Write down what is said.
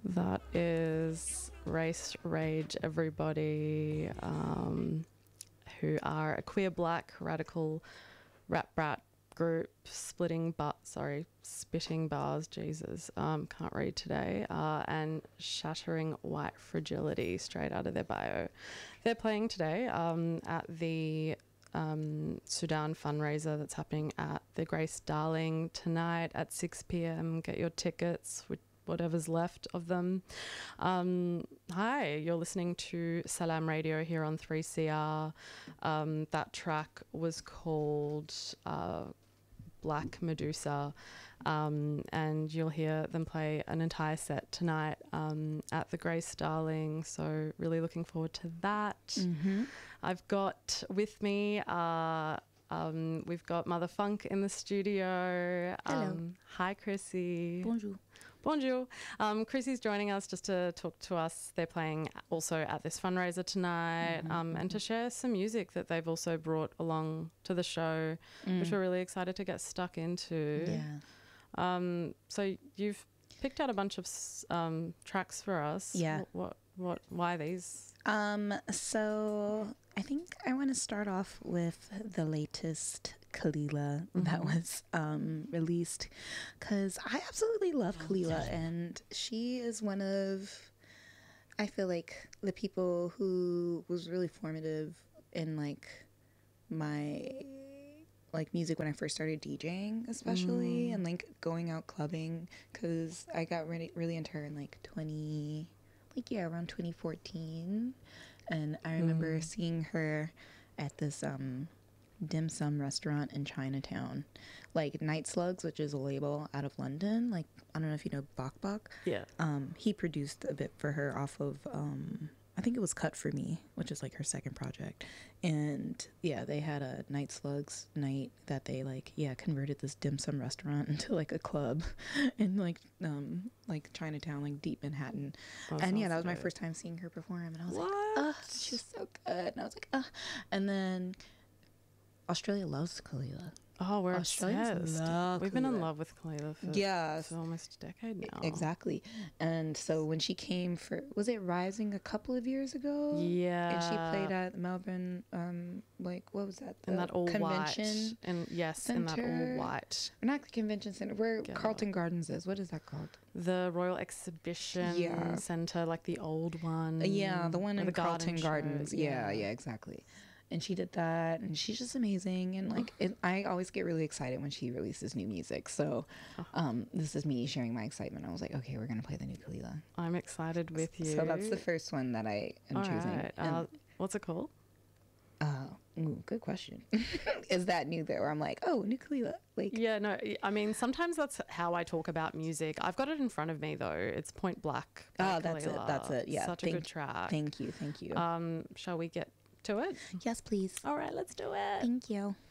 That is Race Rage Everybody, who are a queer black radical rap brat group spitting bars, Jesus, can't read today, and Shattering White Fragility, straight out of their bio. They're playing today at the Sudan fundraiser that's happening at the Grace Darling tonight at 6 p.m. Get your tickets, whatever's left of them. Hi, you're listening to Salam Radio here on 3CR. That track was called Black Medusa, and you'll hear them play an entire set tonight at the Grace Darling, so really looking forward to that. Mm-hmm. I've got with me we've got Mother Funk in the studio. Hello. Hi, Chrissy. Bonjour. Bonjour. Chrissy's joining us just to talk to us. They're playing also at this fundraiser tonight, and to share some music that they've also brought along to the show, which we're really excited to get stuck into. Yeah. So you've picked out a bunch of tracks for us. Yeah. Why these? So I think I want to start off with the latest Kalila that was released, because I absolutely love Kalila, and she is one of, I feel like, the people who was really formative in like my like music when I first started DJing, especially, and like going out clubbing, because I got really into her in like around 2014, and I remember seeing her at this dim sum restaurant in Chinatown, like Night Slugs, which is a label out of London. Like, I don't know if you know Bok Bok. Yeah. He produced a bit for her off of I think it was Cut For Me, which is like her second project. And yeah, they had a Night Slugs night that they converted this dim sum restaurant into like a club in like Chinatown, like deep Manhattan. And yeah, that was my first time seeing her perform, and I was like, oh, she's so good. And I was like, oh. And then Australia loves Kalila. Oh, we're Australians obsessed. love We've been in Kalila. love with Kalila for almost a decade now. Exactly. And so when she came was it Rising a couple of years ago? Yeah. And she played at Melbourne, what was that? In that all convention white. In that center? all white. Not the convention center, where Carlton Gardens is. What is that called? The Royal Exhibition Centre, like the old one. Yeah, the one in the Carlton Gardens. Shows, Yeah, exactly. And she did that, and she's just amazing. And like, I always get really excited when she releases new music. So, this is me sharing my excitement. I was like, okay, we're gonna play the new Kalila. I'm excited with you. So that's the first one that I am choosing. Right. What's it called? Good question. Is that new though? Or I'm like, oh, new Kalila. Like, yeah, no. I mean, sometimes that's how I talk about music. I've got it in front of me though. It's Point Black. Oh, that's it. That's it. Yeah, such a good track. Thank you. Shall we get to it? Yes, please. All right, let's do it. Thank you.